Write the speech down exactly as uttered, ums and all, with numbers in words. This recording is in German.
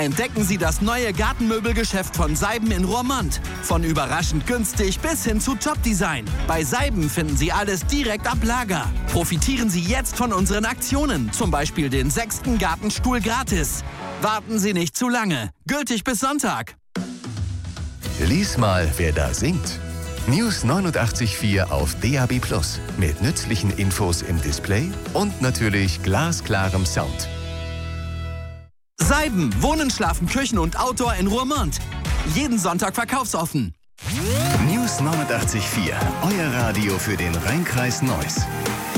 Entdecken Sie das neue Gartenmöbelgeschäft von Seiben in Roermond. Von überraschend günstig bis hin zu Top-Design. Bei Seiben finden Sie alles direkt ab Lager. Profitieren Sie jetzt von unseren Aktionen. Zum Beispiel den sechsten Gartenstuhl gratis. Warten Sie nicht zu lange. Gültig bis Sonntag. Lies mal, wer da singt. News neunundachtzig Komma vier auf D A B plus. Mit nützlichen Infos im Display und natürlich glasklarem Sound. Seiben, Wohnen, Schlafen, Küchen und Outdoor in Roermond. Jeden Sonntag verkaufsoffen. News neunundachtzig Komma vier, euer Radio für den Rheinkreis Neuss.